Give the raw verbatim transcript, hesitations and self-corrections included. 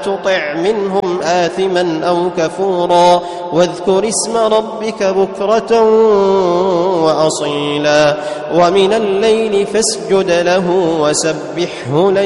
تطع منهم آثما أو كفورا واذكر اسم ربك بكرة وأصيلا ومن الليل فاسجد له وسبحه